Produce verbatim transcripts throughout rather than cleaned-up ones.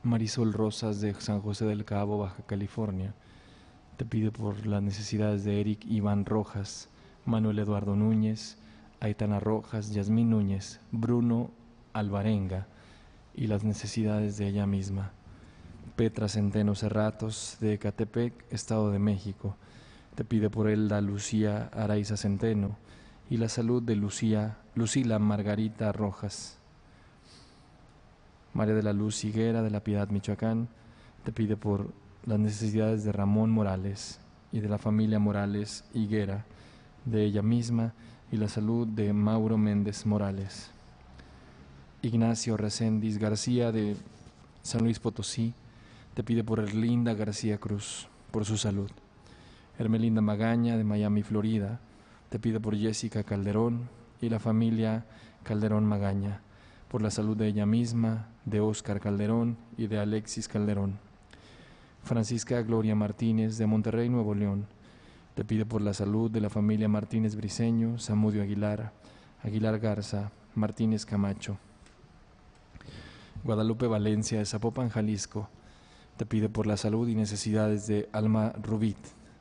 Marisol Rosas de San José del Cabo, Baja California, te pide por las necesidades de Eric Iván Rojas, Manuel Eduardo Núñez, Aitana Rojas, Yasmín Núñez, Bruno Alvarenga y las necesidades de ella misma. Petra Centeno Cerratos de Ecatepec, Estado de México, te pide por Elda Lucía Araiza Centeno y la salud de Lucía, Lucila Margarita Rojas. María de la Luz Higuera de La Piedad, Michoacán, te pide por las necesidades de Ramón Morales y de la familia Morales Higuera, de ella misma y la salud de Mauro Méndez Morales. Ignacio Recendis García de San Luis Potosí, te pide por Erlinda García Cruz, por su salud. Hermelinda Magaña de Miami, Florida, te pide por Jessica Calderón y la familia Calderón Magaña, por la salud de ella misma, de Óscar Calderón y de Alexis Calderón. Francisca Gloria Martínez de Monterrey, Nuevo León, te pide por la salud de la familia Martínez Briceño, Zamudio Aguilar, Aguilar Garza, Martínez Camacho. Guadalupe Valencia de Zapopan, Jalisco, te pide por la salud y necesidades de Alma Rubit.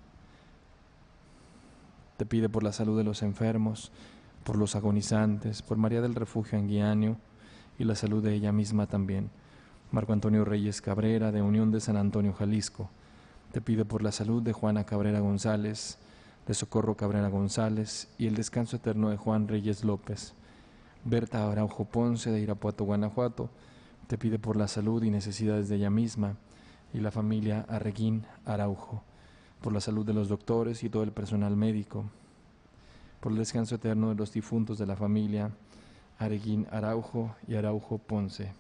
Te pide por la salud de los enfermos, por los agonizantes, por María del Refugio Anguianio y la salud de ella misma también. Marco Antonio Reyes Cabrera de Unión de San Antonio, Jalisco, te pide por la salud de Juana Cabrera González, de Socorro Cabrera González y el descanso eterno de Juan Reyes López. Berta Araujo Ponce de Irapuato, Guanajuato, te pide por la salud y necesidades de ella misma y la familia Arreguín Araujo, por la salud de los doctores y todo el personal médico, por el descanso eterno de los difuntos de la familia Arreguín Araujo y Araujo Ponce.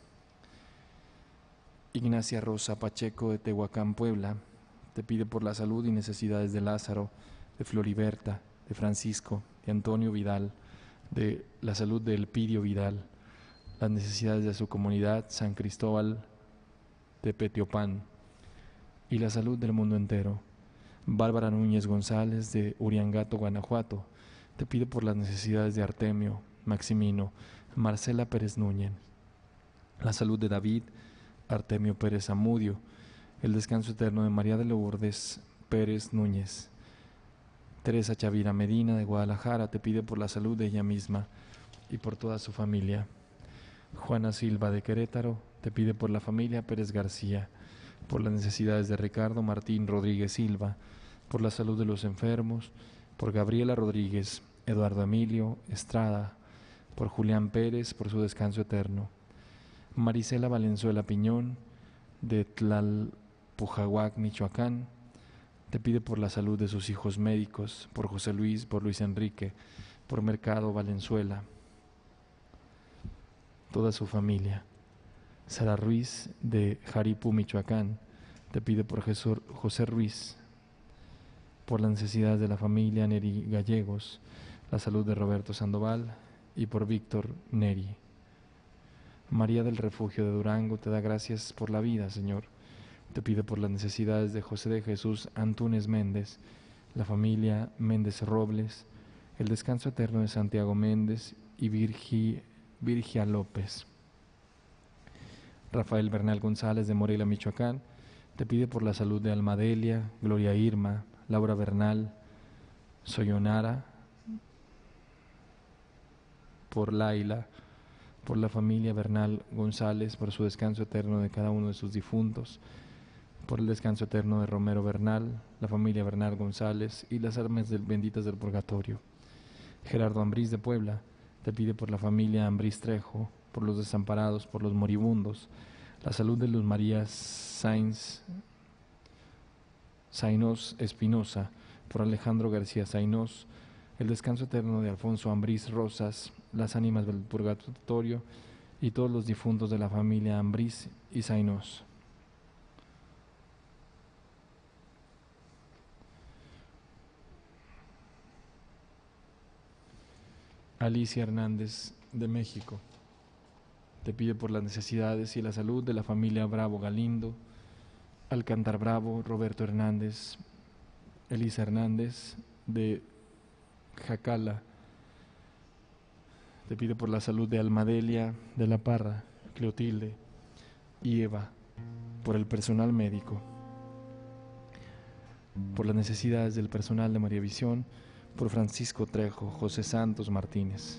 Ignacia Rosa Pacheco de Tehuacán, Puebla, te pide por la salud y necesidades de Lázaro, de Floriberta, de Francisco, de Antonio Vidal, de la salud de Elpidio Vidal, las necesidades de su comunidad San Cristóbal de Petiopan y la salud del mundo entero. Bárbara Núñez González de Uriangato, Guanajuato, te pide por las necesidades de Artemio, Maximino, Marcela Pérez Núñez, la salud de David, Artemio Pérez Amudio, el descanso eterno de María de Lourdes Pérez Núñez. Teresa Chavira Medina de Guadalajara te pide por la salud de ella misma y por toda su familia. Juana Silva de Querétaro te pide por la familia Pérez García, por las necesidades de Ricardo Martín Rodríguez Silva, por la salud de los enfermos, por Gabriela Rodríguez, Eduardo Emilio Estrada, por Julián Pérez, por su descanso eterno. Marisela Valenzuela Piñón de Tlalpujahuac, Michoacán, te pide por la salud de sus hijos médicos, por José Luis, por Luis Enrique, por Mercado Valenzuela, toda su familia. Sara Ruiz de Jaripú, Michoacán, te pide por Jesús, José Ruiz, por las necesidades de la familia Neri Gallegos, la salud de Roberto Sandoval y por Víctor Neri. María del Refugio de Durango te da gracias por la vida, Señor. Te pide por las necesidades de José de Jesús Antúnez Méndez, la familia Méndez Robles, el descanso eterno de Santiago Méndez y Virgi, Virgia López. Rafael Bernal González de Morelia, Michoacán, te pide por la salud de Almadelia, Gloria Irma, Laura Bernal, Soyonara, por Laila, por la familia Bernal González, por su descanso eterno de cada uno de sus difuntos, por el descanso eterno de Romero Bernal, la familia Bernal González y las almas del, benditas del purgatorio. Gerardo Ambrís de Puebla te pide por la familia Ambrís Trejo, por los desamparados, por los moribundos, la salud de Luz María Sainz, Zainós Espinosa, por Alejandro García Zainós, el descanso eterno de Alfonso Ambrís Rosas, las ánimas del purgatorio y todos los difuntos de la familia Ambrís y Zainós. Alicia Hernández de México te pide por las necesidades y la salud de la familia Bravo Galindo, Alcántar Bravo, Roberto Hernández, Elisa Hernández de Jacala. Te pide por la salud de Almadelia de la Parra, Cleotilde y Eva, por el personal médico, por las necesidades del personal de María Visión, por Francisco Trejo, José Santos Martínez.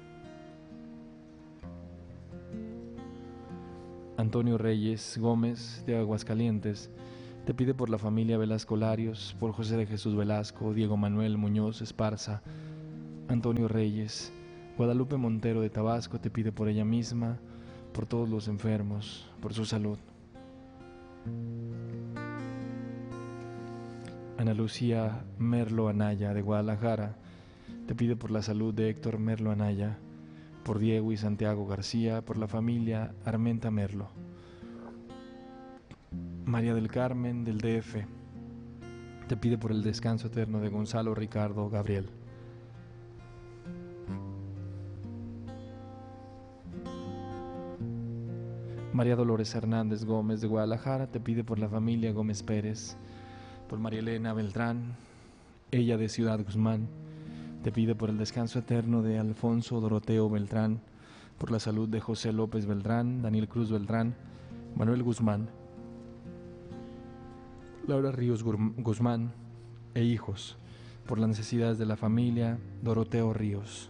Antonio Reyes Gómez de Aguascalientes te pide por la familia Velasco Larios, por José de Jesús Velasco, Diego Manuel Muñoz Esparza. Antonio Reyes. Guadalupe Montero de Tabasco te pide por ella misma, por todos los enfermos, por su salud. Ana Lucía Merlo Anaya de Guadalajara te pide por la salud de Héctor Merlo Anaya, por Diego y Santiago García, por la familia Armenta Merlo. María del Carmen del D F te pide por el descanso eterno de Gonzalo Ricardo Gabriel. María Dolores Hernández Gómez de Guadalajara te pide por la familia Gómez Pérez, por María Elena Beltrán, ella de Ciudad Guzmán, te pide por el descanso eterno de Alfonso Doroteo Beltrán, por la salud de José López Beltrán, Daniel Cruz Beltrán, Manuel Guzmán, Laura Ríos Guzmán e hijos, por las necesidades de la familia Doroteo Ríos.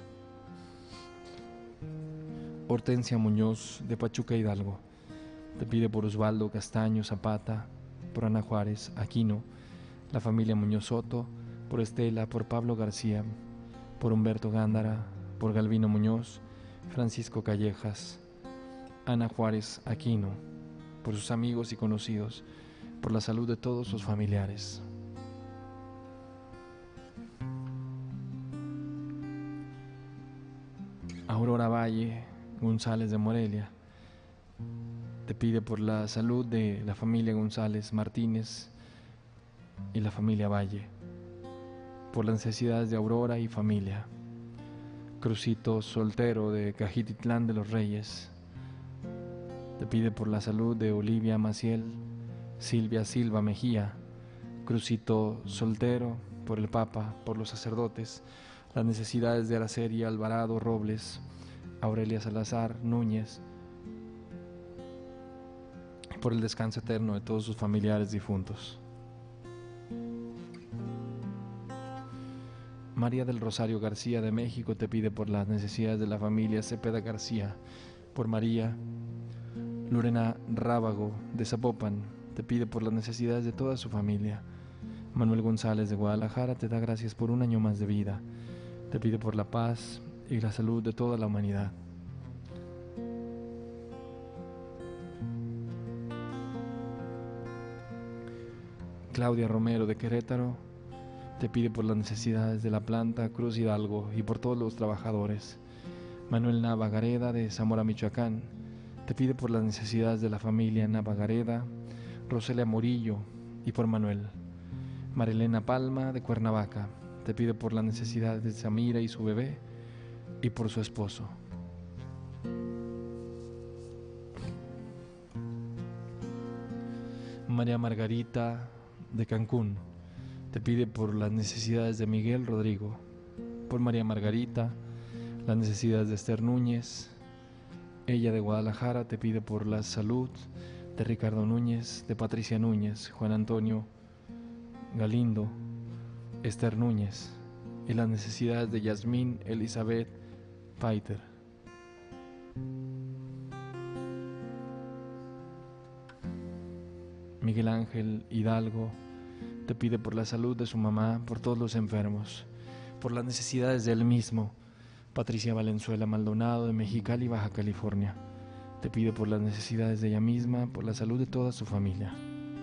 Hortensia Muñoz de Pachuca Hidalgo te pide por Osvaldo Castaño Zapata, por Ana Juárez Aquino, la familia Muñoz Soto, por Estela, por Pablo García, por Humberto Gándara, por Galvino Muñoz, Francisco Callejas, Ana Juárez Aquino, por sus amigos y conocidos, por la salud de todos sus familiares. Aurora Valle González de Morelia te pide por la salud de la familia González Martínez y la familia Valle, por las necesidades de Aurora y familia. Crucito Soltero de Cajititlán de los Reyes te pide por la salud de Olivia Maciel, Silvia Silva Mejía. Crucito Soltero por el Papa, por los sacerdotes, las necesidades de Araceli Alvarado Robles, Aurelia Salazar Núñez, por el descanso eterno de todos sus familiares difuntos. María del Rosario García de México te pide por las necesidades de la familia Cepeda García, por María. Lorena Rábago de Zapopan te pide por las necesidades de toda su familia. Manuel González de Guadalajara te da gracias por un año más de vida, te pide por la paz y la salud de toda la humanidad. Claudia Romero de Querétaro te pide por las necesidades de la planta Cruz Hidalgo y por todos los trabajadores. Manuel Nava Gareda de Zamora, Michoacán, te pide por las necesidades de la familia Nava Gareda, Roselia Morillo y por Manuel. Marilena Palma de Cuernavaca, te pide por las necesidades de Samira y su bebé y por su esposo. María Margarita de Cancún te pide por las necesidades de Miguel Rodrigo, por María Margarita, las necesidades de Esther Núñez. Ella de Guadalajara te pide por la salud de Ricardo Núñez, de Patricia Núñez, Juan Antonio Galindo, Esther Núñez y las necesidades de Yasmín Elizabeth Paiter. Miguel Ángel Hidalgo te pide por la salud de su mamá, por todos los enfermos, por las necesidades de él mismo. Patricia Valenzuela Maldonado de Mexicali, Baja California, te pide por las necesidades de ella misma, por la salud de toda su familia.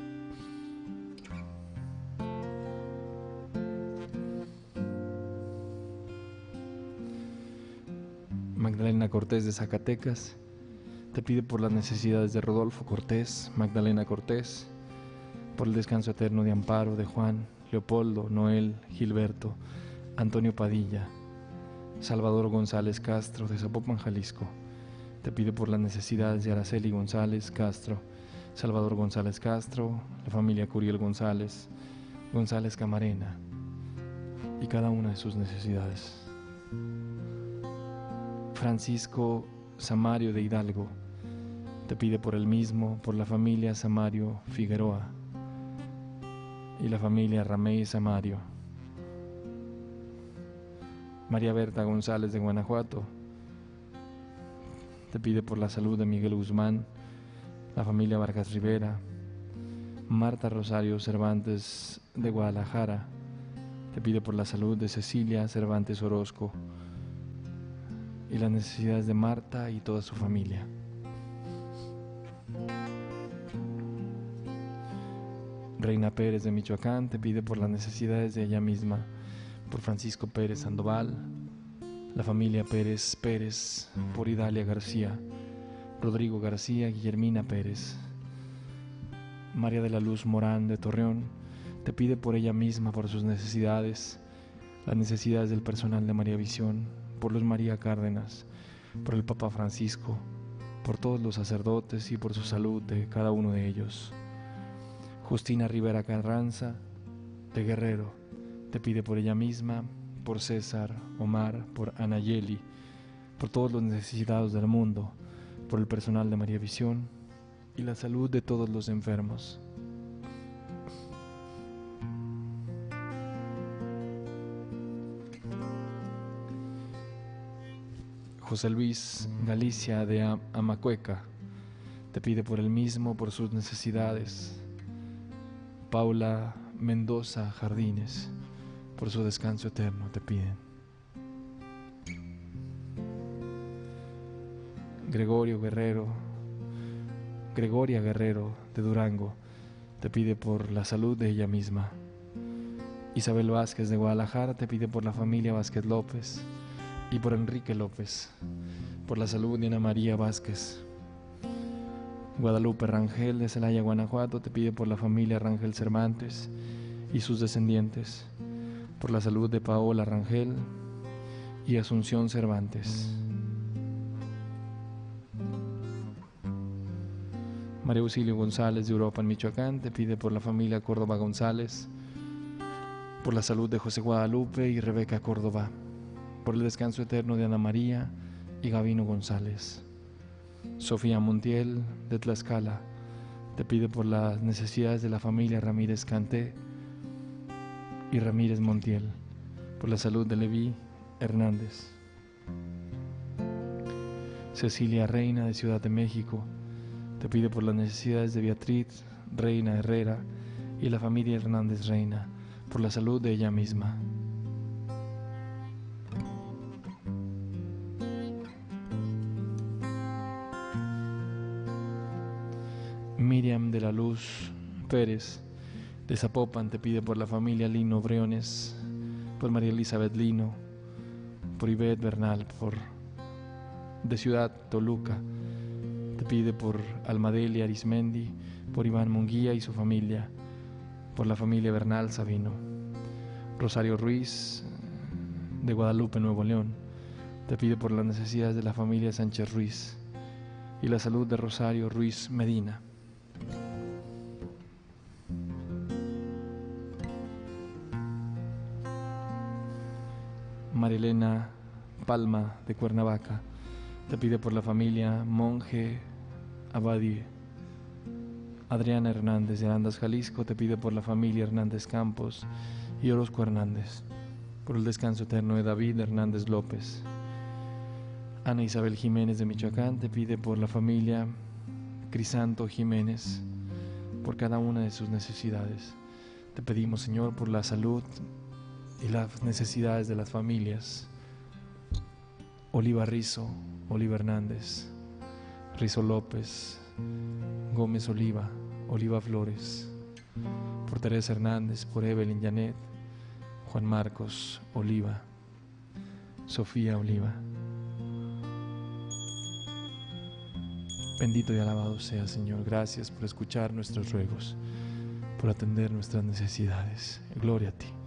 Magdalena Cortés de Zacatecas te pide por las necesidades de Rodolfo Cortés, Magdalena Cortés, por el descanso eterno de Amparo, de Juan, Leopoldo, Noel, Gilberto, Antonio Padilla, Salvador González Castro de Zapopan, Jalisco. Te pide por las necesidades de Araceli González Castro, Salvador González Castro, la familia Curiel González, González Camarena y cada una de sus necesidades. Francisco Samario de Hidalgo te pide por él mismo, por la familia Samario Figueroa y la familia Ramey Samario. María Berta González de Guanajuato te pide por la salud de Miguel Guzmán, la familia Vargas Rivera. Marta Rosario Cervantes de Guadalajara te pide por la salud de Cecilia Cervantes Orozco y las necesidades de Marta y toda su familia. Reina Pérez de Michoacán te pide por las necesidades de ella misma, por Francisco Pérez Sandoval, la familia Pérez Pérez, por Idalia García, Rodrigo García, Guillermina Pérez. María de la Luz Morán de Torreón te pide por ella misma, por sus necesidades, las necesidades del personal de María Visión, por los María Cárdenas, por el Papa Francisco, por todos los sacerdotes y por su salud de cada uno de ellos. Justina Rivera Carranza de Guerrero te pide por ella misma, por César, Omar, por Anayeli, por todos los necesitados del mundo, por el personal de María Visión y la salud de todos los enfermos. José Luis Galicia de Amacueca te pide por él mismo, por sus necesidades. Paula Mendoza Jardines, por su descanso eterno te piden. Gregorio Guerrero, Gregoria Guerrero de Durango te pide por la salud de ella misma. Isabel Vázquez de Guadalajara te pide por la familia Vázquez López y por Enrique López, por la salud de Ana María Vázquez. Guadalupe Rangel de Celaya, Guanajuato te pide por la familia Rangel Cervantes y sus descendientes, por la salud de Paola Rangel y Asunción Cervantes. María Auxilio González de Europa en Michoacán te pide por la familia Córdoba González, por la salud de José Guadalupe y Rebeca Córdoba, por el descanso eterno de Ana María y Gavino González. Sofía Montiel de Tlaxcala te pide por las necesidades de la familia Ramírez Canté y Ramírez Montiel, por la salud de Leví Hernández. Cecilia Reina de Ciudad de México te pide por las necesidades de Beatriz Reina Herrera y la familia Hernández Reina, por la salud de ella misma. Miriam de la Luz Pérez de Zapopan te pide por la familia Lino Briones, por María Elizabeth Lino, por Ivette Bernal, por de Ciudad Toluca te pide por Almadelia Arismendi, por Iván Munguía y su familia, por la familia Bernal Sabino. Rosario Ruiz de Guadalupe, Nuevo León te pide por las necesidades de la familia Sánchez Ruiz y la salud de Rosario Ruiz Medina. Marilena Palma de Cuernavaca te pide por la familia Monje Abadie. Adriana Hernández de Arandas, Jalisco te pide por la familia Hernández Campos y Orozco Hernández, por el descanso eterno de David Hernández López. Ana Isabel Jiménez de Michoacán te pide por la familia Crisanto Jiménez, por cada una de sus necesidades. Te pedimos, Señor, por la salud y las necesidades de las familias Oliva Rizo, Oliva Hernández, Rizo López, Gómez Oliva, Oliva Flores, por Teresa Hernández, por Evelyn Janet, Juan Marcos Oliva, Sofía Oliva. Bendito y alabado sea, Señor. Gracias por escuchar nuestros ruegos, por atender nuestras necesidades. Gloria a ti.